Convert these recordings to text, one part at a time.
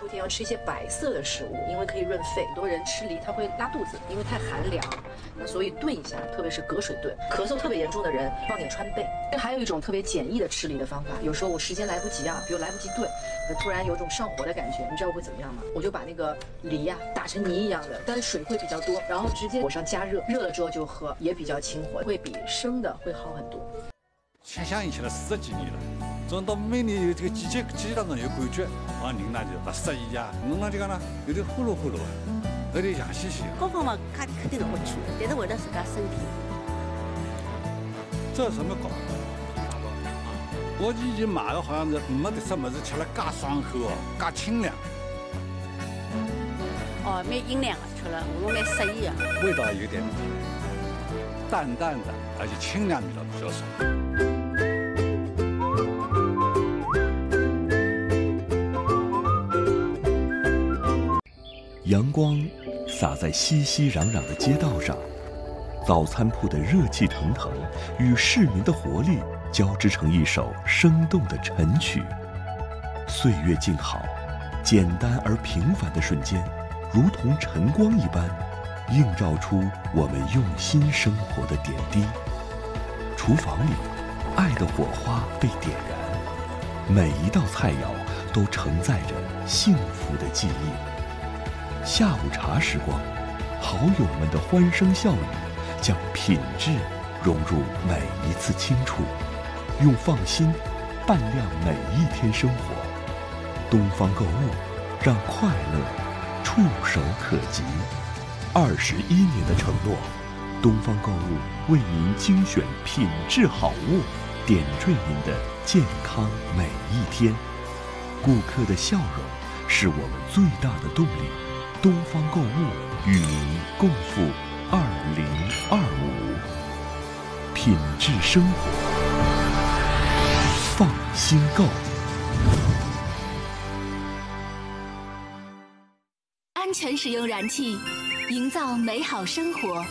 秋天要吃一些白色的食物，因为可以润肺。很多人吃梨他会拉肚子，因为太寒凉，那所以炖一下，特别是隔水炖。咳嗽特别严重的人放点川贝。还有一种特别简易的吃梨的方法，有时候我时间来不及啊，比如来不及炖，突然有种上火的感觉，你知道我会怎么样吗？我就把那个梨呀打成泥一样的，但是水会比较多，然后直接火上加热，热了之后就喝，也比较清火，会比生的会好很多。 想象以前的40几年了，总到每年有这个季节当中有感觉，往人那就不适宜啊，弄了这个呢有点呼噜呼噜，有点痒兮兮。 各方面肯定是好处的，但是为了自家身体。 这有什么搞？我以前买的好像是没得什么是吃了介爽口哦，介清凉。 哦，蛮营养的，吃了我蛮适宜的。 味道有点淡淡的，而且清凉味道比较少。 阳光洒在熙熙攘攘的街道上，早餐铺的热气腾腾与市民的活力交织成一首生动的晨曲。岁月静好，简单而平凡的瞬间，如同晨光一般，映照出我们用心生活的点滴。厨房里，爱的火花被点燃，每一道菜肴都承载着幸福的记忆。下午茶时光，好友们的欢声笑语，将品质融入每一次清楚，用放心伴亮每一天生活。东方购物，让快乐触手可及。21年的承诺，东方购物为您精选品质好物，点缀您的健康每一天。顾客的笑容是我们最大的动力。东方购物与您共赴2025，品质生活，放心购。 安全使用燃气，营造美好生活。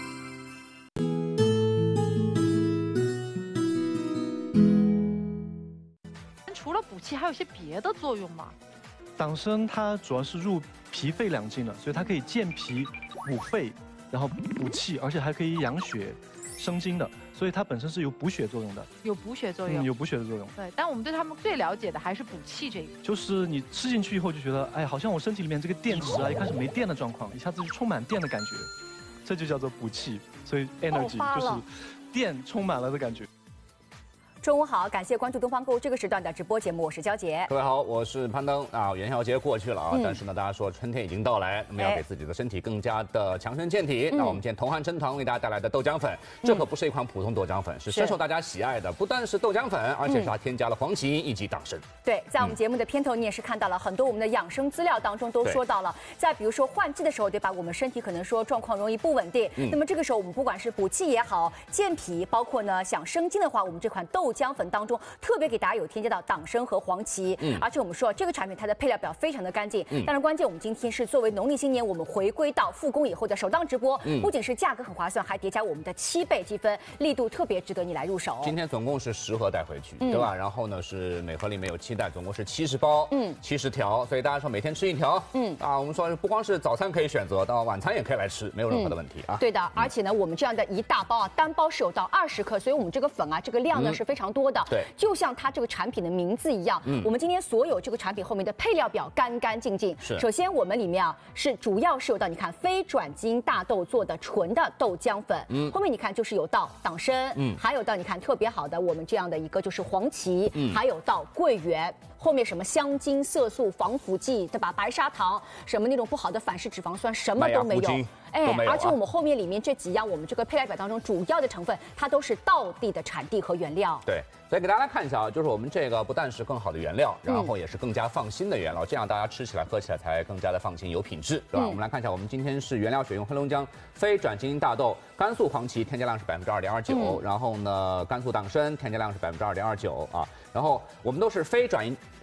除了补气，还有一些别的作用吗？ 党参它主要是入脾肺两经的，所以它可以健脾补肺，然后补气，而且还可以养血生津的，所以它本身是有补血作用的。 有补血作用， 有补血的作用。 对，但我们对他们最了解的还是补气这个。 就是你吃进去以后就觉得，哎，好像我身体里面这个电池啊，一开始没电的状况，一下子就充满电的感觉，这就叫做补气。所以 energy 就是电充满了的感觉。 中午好，感谢关注东方购物这个时段的直播节目，我是焦杰。 各位好，我是攀登啊。元宵节过去了啊，但是呢，大家说春天已经到来，那么要给自己的身体更加的强身健体。那我们今天同汉珍堂为大家带来的豆浆粉，这可不是一款普通豆浆粉，是深受大家喜爱的。不但是豆浆粉，而且是它添加了黄芪以及党参。 对，在我们节目的片头，你也是看到了很多我们的养生资料当中都说到了，在比如说换季的时候，对吧？我们身体可能说状况容易不稳定，那么这个时候我们不管是补气也好，健脾，包括呢想生津的话，我们这款豆浆粉当中特别给大家有添加到党参和黄芪，而且我们说这个产品它的配料表非常的干净，但是关键我们今天是作为农历新年我们回归到复工以后的首档直播，不仅是价格很划算，还叠加我们的7倍积分，力度特别值得你来入手。 今天总共是10盒带回去，对吧？然后呢是每盒里面有7袋，总共是70包，70条，所以大家说每天吃1条，我们说不光是早餐可以选择，到晚餐也可以来吃，没有任何的问题啊。 对的，而且呢我们这样的一大包啊，单包是有到20克，所以我们这个粉啊这个量呢是非常多的。 对。 就像它这个产品的名字一样，我们今天所有这个产品后面的配料表干干净净。首先我们里面啊是主要是有到你看非转基因大豆做的纯的豆浆粉，后面你看就是有到党参，还有到你看特别好的我们这样的一个就是黄芪，还有到桂圆。后面什么香精、色素、防腐剂，对吧？白砂糖，什么那种不好的反式脂肪酸，什么都没有。而且我们后面里面这几样，我们这个配料表当中主要的成分，它都是道地的产地和原料。 对，所以给大家来看一下啊，就是我们这个不但是更好的原料，然后也是更加放心的原料，这样大家吃起来、喝起来才更加的放心、有品质，对吧？我们来看一下，我们今天是原料选用黑龙江非转基因大豆，甘肃黄芪添加量是2.29%，然后呢甘肃党参添加量是2.29%啊，然后我们都是非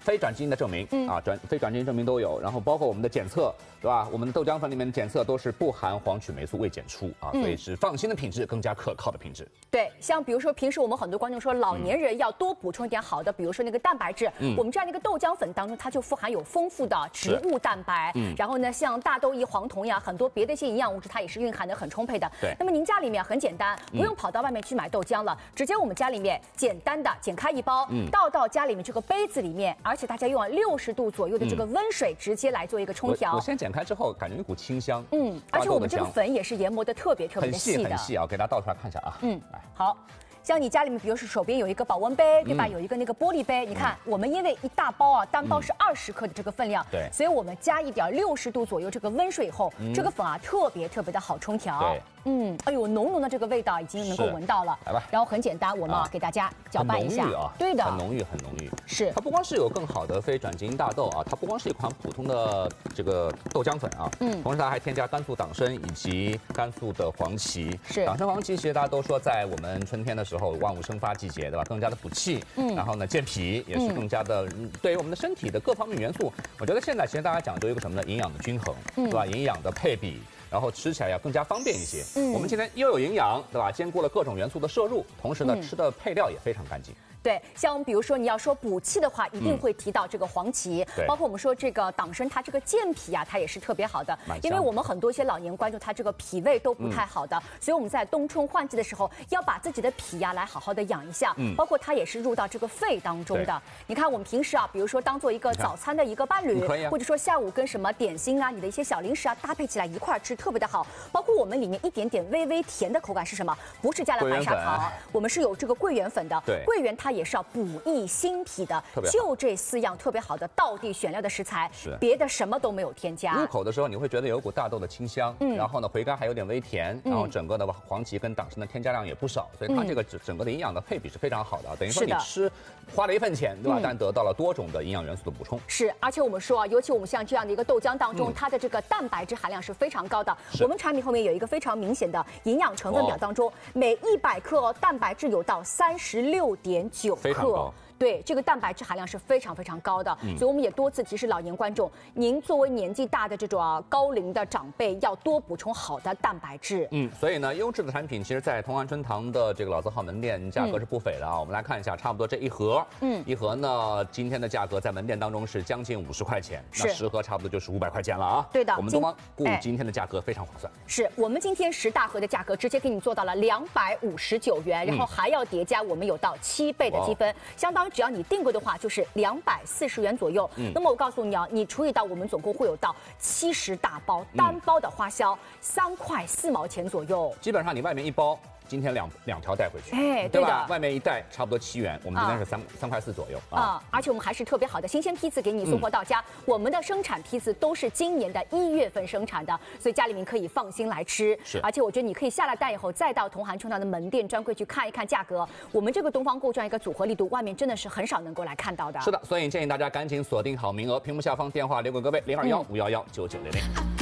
非转基因的证明啊，非转基因证明都有，然后包括我们的检测，对吧？我们的豆浆粉里面的检测都是不含黄曲霉素未检出啊，所以是放心的品质，更加可靠的品质。 对，像比如说平时我们很多观众说老年人要多补充一点好的，比如说那个蛋白质，我们这样的一个豆浆粉当中它就富含有丰富的植物蛋白，然后呢像大豆异黄酮呀，很多别的一些营养物质它也是蕴含的很充沛的。 对， 那么您家里面很简单，不用跑到外面去买豆浆了，直接我们家里面简单的剪开一包，倒到家里面这个杯子里面，而且大家用60度左右的这个温水直接来做一个冲调。 我先剪开之后，感觉有一股清香。 而且我们这个粉也是研磨的特别的细的， 很细啊，给大家倒出来看一下啊。 好。像你家里面，比如说手边有一个保温杯，对吧？有一个那个玻璃杯，你看我们因为一大包啊，单包是20克的这个分量， 对， 所以我们加一点60度左右这个温水以后，这个粉啊特别的好冲调。 对。 哎呦，浓浓的这个味道已经能够闻到了。 来吧， 然后很简单，我们给大家搅拌一下。对的， 很浓郁。 是。 它不光是有更好的非转基因大豆啊，它不光是一款普通的这个豆浆粉啊，同时它还添加甘肃党参以及甘肃的黄芪。 是。 党参黄芪其实大家都说在我们春天的时候万物生发季节，对吧？更加的补气，然后呢健脾也是更加的对于我们的身体的各方面元素，我觉得现在其实大家讲究一个什么呢？营养的均衡，对吧？营养的配比。然后吃起来要更加方便一些。我们今天又有营养，对吧？兼顾了各种元素的摄入，同时呢，吃的配料也非常干净。 对，像比如说你要说补气的话，一定会提到这个黄芪，包括我们说这个党参，它这个健脾啊，它也是特别好的。因为我们很多一些老年观众，他这个脾胃都不太好的，所以我们在冬春换季的时候，要把自己的脾呀来好好的养一下。包括它也是入到这个肺当中的。你看我们平时啊，比如说当做一个早餐的一个伴侣，或者说下午跟什么点心啊，你的一些小零食啊搭配起来一块吃，特别的好。包括我们里面一点点微微甜的口感是什么？不是加了白砂糖，我们是有这个桂圆粉的。桂圆它也是要补益心脾的，就这4样特别好的道地选料的食材，别的什么都没有添加。 入口的时候你会觉得有股大豆的清香，然后呢回甘还有点微甜，然后整个的黄芪跟党参的添加量也不少，所以它这个整个的营养的配比是非常好的，等于说你吃花了1份钱，对吧？但得到了多种的营养元素的补充。 是，而且我们说啊，尤其我们像这样的一个豆浆当中，它的这个蛋白质含量是非常高的。我们产品后面有一个非常明显的营养成分表当中，每100克蛋白质有到36.9克。对，这个蛋白质含量是非常高的，所以我们也多次提示老年观众，您作为年纪大的这种高龄的长辈，要多补充好的蛋白质。 所以呢，优质的产品，其实在同安春堂的这个老字号门店价格是不菲的啊。我们来看一下，差不多这一盒，一盒呢，今天的价格在门店当中是将近50块钱，那10盒差不多就是500块钱了啊。 对的， 我们东方顾今天的价格非常划算。 是我们今天10大盒的价格直接给你做到了259元，然后还要叠加我们有到7倍的积分，相当于只要你订购的话就是240元左右。那么我告诉你啊，你除以到我们总共会有到70大包，单包的花销3块4毛钱左右。 基本上你外面一包，今天两条带回去，对吧？外面一袋差不多7元，我们今天是3块4左右啊。 而且我们还是特别好的新鲜批次给你送货到家，我们的生产批次都是今年的1月份生产的，所以家里面可以放心来吃。而且我觉得你可以下了单以后，再到同涵春堂的门店专柜去看一看价格。我们这个东方购这样一个组合力度，外面真的是很少能够来看到的。 是的，所以建议大家赶紧锁定好名额，屏幕下方电话留给各位0215119900。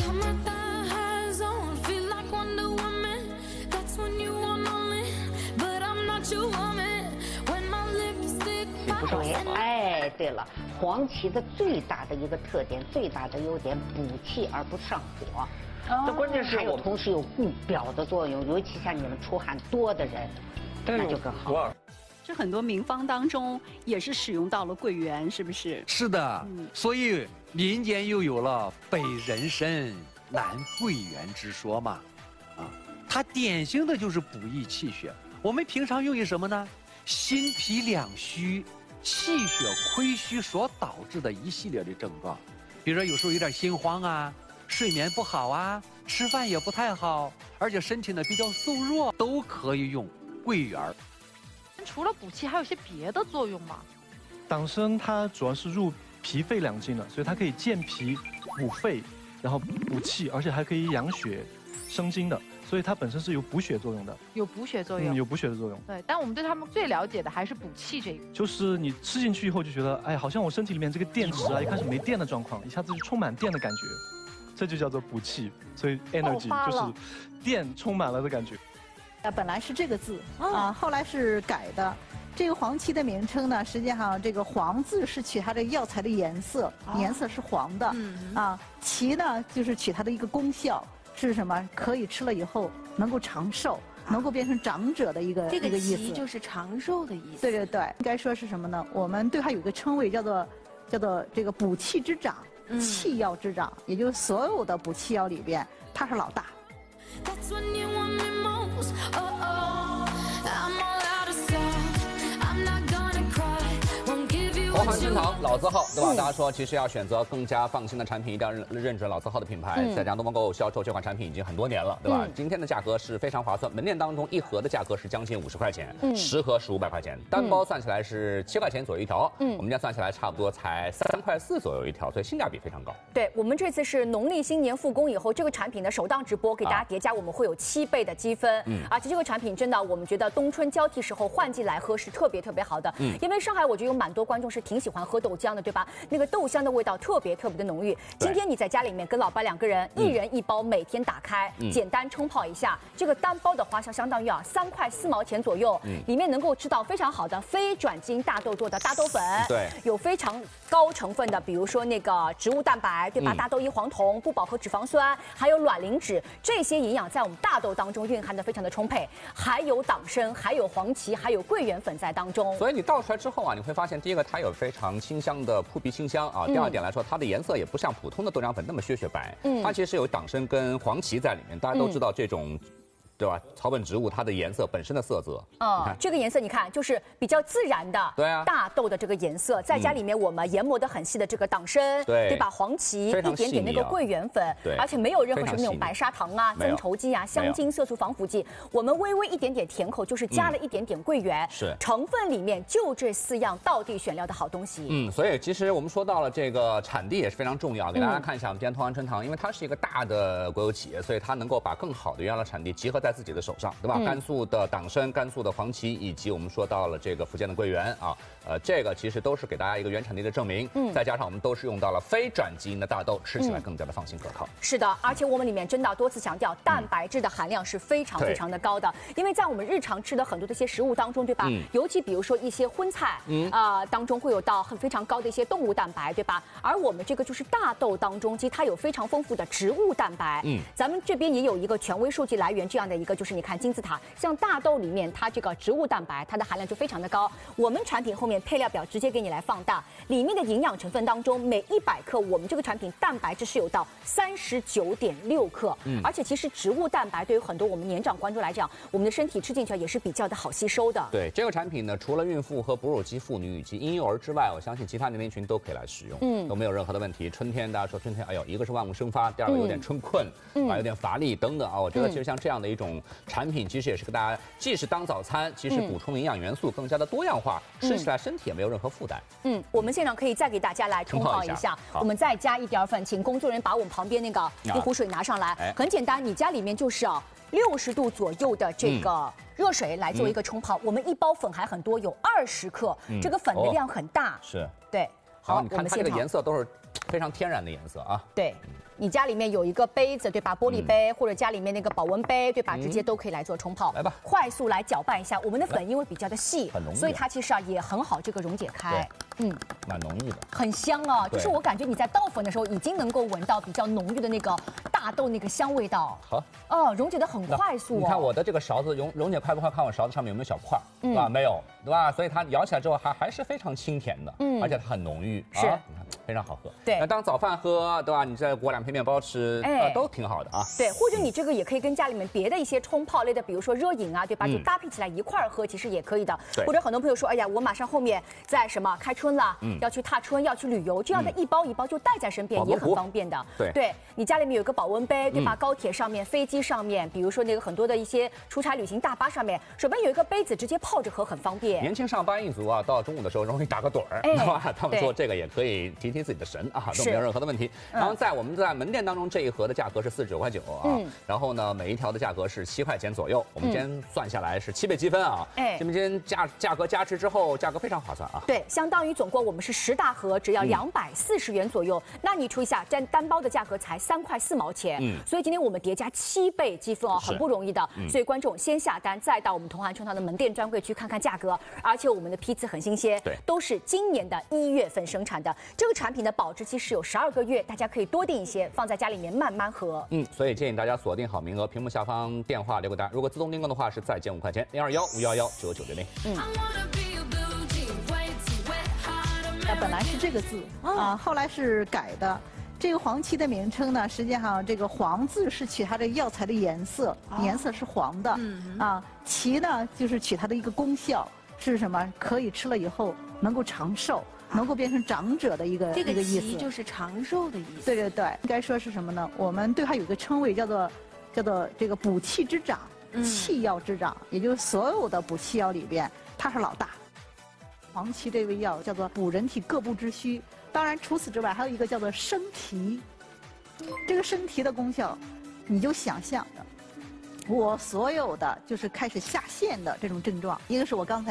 哎，对了，黄芪的最大的一个特点，最大的优点，补气而不上火。这关键是还有同时有固表的作用，尤其像你们出汗多的人，那就更好。 这很多名方当中也是使用到了桂圆，是不是？ 是的，所以民间又有了北人参南桂圆之说嘛。它典型的就是补益气血。我们平常用于什么呢？心脾两虚、气血亏虚所导致的一系列的症状，比如说有时候有点心慌啊，睡眠不好啊，吃饭也不太好，而且身体呢比较瘦弱，都可以用桂圆。 除了补气，还有一些别的作用吗？ 党参它主要是入脾肺两经的，所以它可以健脾、补肺，然后补气，而且还可以养血、生津的。所以它本身是有补血作用的， 有补血作用， 有补血的作用。 对，但我们对他们最了解的还是补气这个。 就是你吃进去以后就觉得，哎，好像我身体里面这个电池啊，一开始没电的状况，一下子就充满电的感觉，这就叫做补气。所以 energy 就是电充满了的感觉。 本来是这个字啊，后来是改的。这个黄芪的名称呢，实际上这个黄字是取它这个药材的颜色，颜色是黄的啊。芪呢，就是取它的一个功效是什么？可以吃了以后能够长寿，能够变成长者的一个意思。 这个芪就是长寿的意思。 对对对，应该说是什么呢？我们对它有个称谓叫做这个补气之长，气药之长，也就是所有的补气药里边，它是老大。 同行春堂老字号，对吧？大家说其实要选择更加放心的产品，一定要认准老字号的品牌。在家东方购销售这款产品已经很多年了，对吧？今天的价格是非常划算，门店当中一盒的价格是将近50块钱，10盒是500块钱，单包算起来是7块钱左右一条。我们家算起来差不多才3块4左右一条，所以性价比非常高。 对，我们这次是农历新年复工以后，这个产品的首档直播给大家叠加，我们会有7倍的积分。而且这个产品真的，我们觉得冬春交替时候换季来喝是特别好的。因为上海我觉得有蛮多观众是挺喜欢喝豆浆的，对吧？那个豆香的味道特别的浓郁。今天你在家里面跟老爸2个人，1人1包，每天打开，简单冲泡一下。这个单包的花销相当于3块4毛钱左右，里面能够吃到非常好的非转基因大豆做的大豆粉， 对， 有非常高成分的，比如说那个植物蛋白，对吧？大豆异黄酮、不饱和脂肪酸，还有卵磷脂，这些营养在我们大豆当中蕴含的非常的充沛，还有党参，还有黄芪，还有桂圆粉在当中。 所以你倒出来之后啊，你会发现，第一个它有非常清香的扑鼻清香啊，第二点来说，它的颜色也不像普通的豆浆粉那么血白，它其实有党参跟黄芪在里面。大家都知道这种。对吧？草本植物它的颜色本身的色泽， 这个颜色你看就是比较自然的， 对啊， 大豆的这个颜色，再加里面我们研磨的很细的这个党参，对吧？黄芪，一点点那个桂圆粉， 对， 而且没有任何什么那种白砂糖啊、增稠剂啊、香精、色素防腐剂，我们微微一点点甜口，就是加了一点点桂圆， 是成分里面就这4样道地选料的好东西。 所以其实我们说到了这个产地也是非常重要，给大家看一下我们今天同安春堂，因为它是一个大的国有企业，所以它能够把更好的原料产地集合在自己的手上，对吧？甘肃的党参、甘肃的黄芪，以及我们说到了这个福建的桂圆啊，这个其实都是给大家一个原产地的证明。再加上我们都是用到了非转基因的大豆，吃起来更加的放心可靠。 是的，而且我们里面真的多次强调，蛋白质的含量是非常的高的，因为在我们日常吃的很多的一些食物当中，对吧？尤其比如说一些荤菜，当中会有到非常高的一些动物蛋白，对吧？而我们这个就是大豆当中，其实它有非常丰富的植物蛋白。咱们这边也有一个权威数据来源，这样的一个就是你看金字塔，像大豆里面它这个植物蛋白，它的含量就非常的高。我们产品后面配料表直接给你来放大，里面的营养成分当中，每100克我们这个产品蛋白质是有到39.6克。而且其实植物蛋白对于很多我们年长观众来讲，我们的身体吃进去也是比较的好吸收的。 对这个产品呢，除了孕妇和哺乳期妇女以及婴幼儿之外，我相信其他年龄群都可以来使用，都没有任何的问题。春天大家说春天，哎呦，一个是万物生发，第二个有点春困，有点乏力等等啊。我觉得其实像这样的一种产品，其实也是给大家既是当早餐，其实补充营养元素更加的多样化，吃起来身体也没有任何负担。 我们现场可以再给大家来冲泡一下，我们再加一点粉，请工作人员把我们旁边那个一壶水拿上来。很简单，你家里面就是60度左右的这个热水来做一个冲泡。我们1包粉还很多，有20克，这个粉的量很大。 是， 对。 好，你看它这个颜色都是非常天然的颜色啊。 对。你家里面有一个杯子，对吧？玻璃杯，或者家里面那个保温杯，对吧？直接都可以来做冲泡。 来吧， 快速来搅拌一下。我们的粉因为比较的细，所以它其实也很好这个溶解开。 蛮浓郁的， 很香啊！就是我感觉你在倒粉的时候，已经能够闻到比较浓郁的那个大豆那个香味道。 好， 溶解的很快速。 你看我的这个勺子溶解快不快？看我勺子上面有没有小块，对吧？没有，对吧？所以它咬起来之后还是非常清甜的，而且它很浓郁， 是， 你看非常好喝。 对， 那当早饭喝，对吧？你再裹2片面包吃，都挺好的啊。 对，或者你这个也可以跟家里面别的一些冲泡类的，比如说热饮啊，对吧？就搭配起来一块儿喝，其实也可以的。或者很多朋友说，哎呀，我马上后面在什么开春了，要去踏春，要去旅游，这样的一包一包就带在身边，也很方便的。对，你家里面有个保温杯，对吧？高铁上面、飞机上面，比如说那个很多的一些出差旅行大巴上面，手边有一个杯子，直接泡着喝，很方便。 年轻上班一族啊，到中午的时候容易打个盹儿，对吧？他们说这个也可以提提自己的神啊，都没有任何的问题。然后我们在门店当中这一盒的价格是49.9块啊，然后呢每一条的价格是7块钱左右，我们今天算下来是7倍积分啊，今天价格加持之后，价格非常划算啊。 对，相当于总共我们是10大盒，只要240元左右。那你除一下，单包的价格才3块4毛钱，所以今天我们叠加7倍积分哦，很不容易的。所以观众先下单，再到我们同涵春堂的门店专柜去看看价格，而且我们的批次很新鲜， 对， 都是今年的1月份生产的。这个产品的保质期是有12个月，大家可以多订一些，放在家里面慢慢喝。 所以建议大家锁定好名额，屏幕下方电话留个单，如果自动订购的话是再减5块钱，021-511-9960。 本来是这个字啊，后来是改的。这个黄芪的名称呢，实际上这个黄字是取它这个药材的颜色，颜色是黄的，啊，芪呢就是取它的一个功效是什么？可以吃了以后能够长寿，能够变成长者的一个这个意思， 就是长寿的意思。 对对对，应该说是什么呢？我们对它有一个称谓叫做这个补气之长，气药之长，也就是所有的补气药里边它是老大。黄芪这味药叫做补人体各部之虚，当然除此之外还有一个叫做生提。这个生提的功效，你就想象着，我所有的就是开始下陷的这种症状，一个是我刚才。